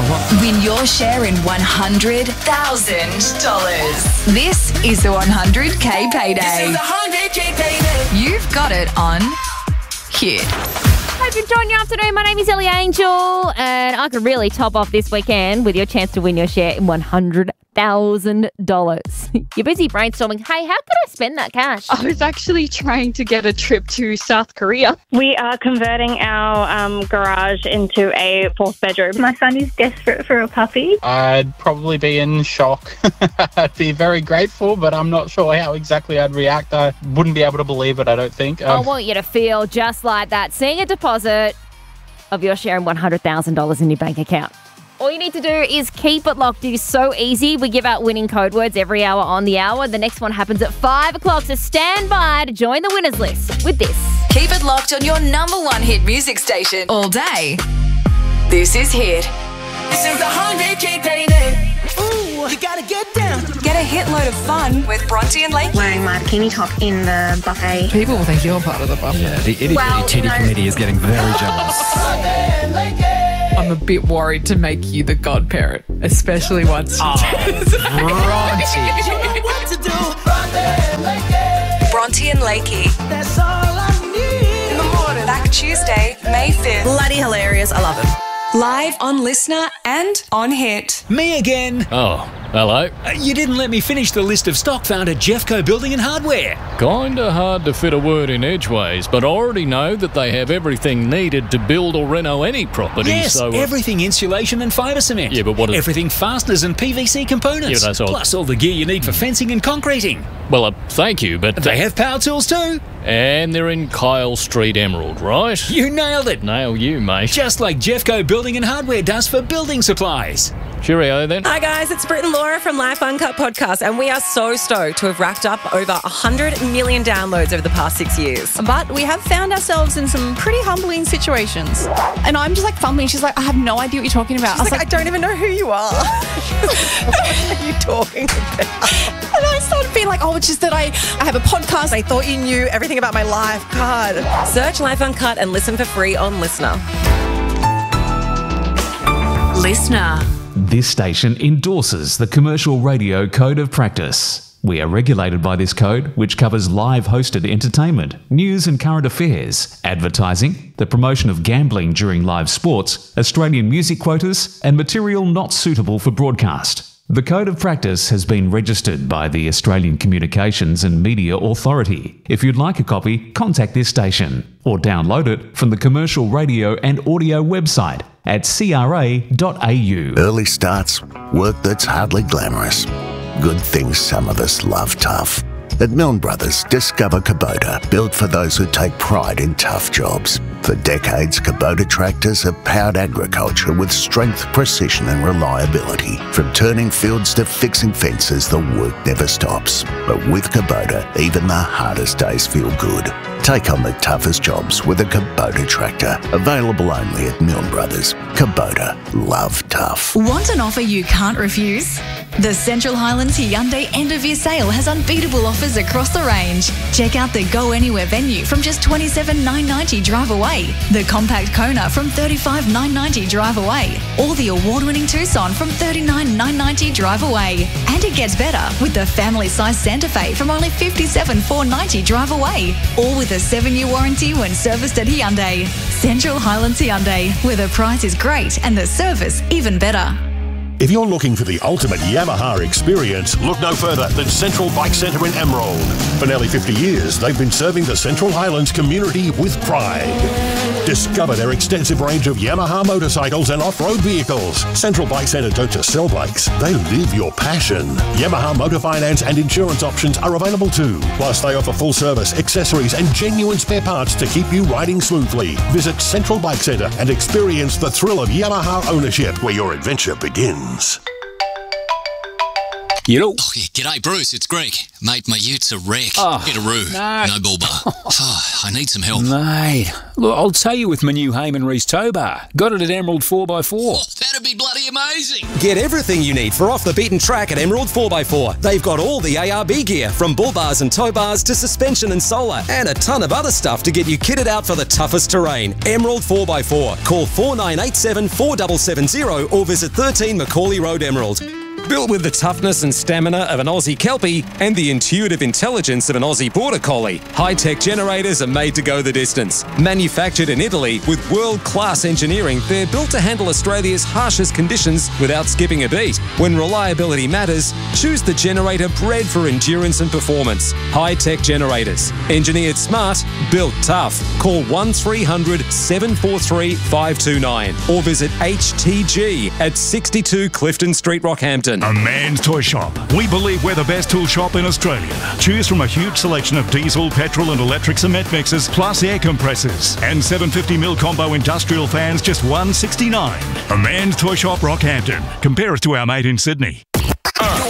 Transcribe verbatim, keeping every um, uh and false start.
what? Win your share in one hundred thousand dollars. This is the one hundred K Payday. This is the one hundred K Payday. You've got it on Hit. Hope you're enjoying your afternoon. My name is Ellie Angel, and I could really top off this weekend with your chance to win your share in one hundred thousand dollars. You're busy brainstorming, hey, how could I spend that cash? I was actually trying to get a trip to South Korea. We are converting our um, garage into a fourth bedroom. My son is desperate for a puppy. I'd probably be in shock. I'd be very grateful, but I'm not sure how exactly I'd react. I wouldn't be able to believe it, I don't think. Um, I want you to feel just like that, seeing a deposit of your share in one hundred thousand dollars in your bank account. All you need to do is keep it locked. It is so easy. We give out winning code words every hour on the hour. The next one happens at five o'clock, so stand by to join the winners list with this. Keep it locked on your number one hit music station all day. This is Hit. This is the one hundred K Payday. Ooh, you gotta get down. Get a hit load of fun with Bronte and Lake. Wearing my bikini top in the buffet. People will think you're part of the buffet. Yeah, the itty Well, bitty titty no. committee is getting very jealous. I'm a bit worried to make you the godparent, especially once. Oh, Bronte. What to do? Bronte and Lakey. That's all I need. In the morning. Back Tuesday, May fifth. Bloody hilarious. I love him. Live on Listener and on Hit. Me again. Oh, hello. Uh, you didn't let me finish the list of stock found at Jeffco Building and Hardware. Kinda hard to fit a word in edgeways, but I already know that they have everything needed to build or reno any property. Yes, so, uh, everything insulation and fibre cement. Yeah, but what is... Everything fasteners and P V C components. Yeah, that's all. Plus all the gear you need for fencing and concreting. Well, uh, thank you, but... They have power tools too. And they're in Kyle Street, Emerald, right? You nailed it. Nail you, mate. Just like Jeffco Building and Hardware does for building supplies. Cheerio, then. Hi guys, it's Britt and Laura from Life Uncut Podcast, and we are so stoked to have racked up over one hundred million downloads over the past six years. But we have found ourselves in some pretty humbling situations. And I'm just like fumbling. She's like, I have no idea what you're talking about. She's I was like, like, I don't even know who you are. What are you talking about? And I started being like, oh, it's just that I, I have a podcast. I thought you knew everything about my life. God. Search Life Uncut and listen for free on Listener. Listener. This station endorses the Commercial Radio Code of Practice. We are regulated by this code, which covers live hosted entertainment, news and current affairs, advertising, the promotion of gambling during live sports, Australian music quotas, and material not suitable for broadcast. The Code of Practice has been registered by the Australian Communications and Media Authority. If you'd like a copy, contact this station or download it from the Commercial Radio and Audio website at c r a dot a u. Early starts, work that's hardly glamorous. Good things some of us love tough. At Milne Brothers, discover Kubota, built for those who take pride in tough jobs. For decades, Kubota tractors have powered agriculture with strength, precision and reliability. From turning fields to fixing fences, the work never stops. But with Kubota, even the hardest days feel good. Take on the toughest jobs with a Kubota tractor. Available only at Milne Brothers. Kubota. Love tough. Want an offer you can't refuse? The Central Highlands Hyundai end-of-year sale has unbeatable offers across the range. Check out the Go Anywhere venue from just twenty-seven thousand nine hundred ninety drive away, the compact Kona from thirty-five thousand nine hundred ninety drive away, or the award-winning Tucson from thirty-nine thousand nine hundred ninety drive away. And it gets better with the family-sized Santa Fe from only fifty-seven thousand four hundred ninety drive away, all with a seven-year warranty when serviced at Hyundai. Central Highlands Hyundai, where the price is great and the service even better. If you're looking for the ultimate Yamaha experience, look no further than Central Bike Centre in Emerald. For nearly fifty years, they've been serving the Central Highlands community with pride. Discover their extensive range of Yamaha motorcycles and off-road vehicles. Central Bike Centre don't just sell bikes, they live your passion. Yamaha motor finance and insurance options are available too. Plus, they offer full service, accessories and genuine spare parts to keep you riding smoothly. Visit Central Bike Centre and experience the thrill of Yamaha ownership, where your adventure begins. You know. Oh, yeah, g'day, Bruce. It's Greg. Mate, my ute's a wreck. Oh, Hit a roo. No. No bulba. Oh, I need some help. Mate, look, I'll tell you with my new Heyman Reese tow bar. Got it at Emerald four by four. Oh, that'd be bloody amazing. amazing. Get everything you need for off the beaten track at Emerald four by four. They've got all the A R B gear, from bull bars and tow bars to suspension and solar, and a ton of other stuff to get you kitted out for the toughest terrain. Emerald four by four. Call four nine eight seven, four seven seven zero or visit thirteen Macaulay Road, Emerald. Built with the toughness and stamina of an Aussie Kelpie and the intuitive intelligence of an Aussie Border Collie, high-tech generators are made to go the distance. Manufactured in Italy with world-class engineering, they're built to handle Australia's harshest conditions without skipping a beat. When reliability matters, choose the generator bred for endurance and performance. High-tech generators. Engineered smart, built tough. Call one three hundred, seven four three, five two nine or visit H T G at sixty-two Clifton Street, Rockhampton. A Man's Toy Shop. We believe we're the best tool shop in Australia. Choose from a huge selection of diesel, petrol and electric cement mixers, plus air compressors. And seven hundred fifty mil combo industrial fans, just one sixty-nine. A Man's Toy Shop, Rockhampton. Compare us to our mate in Sydney.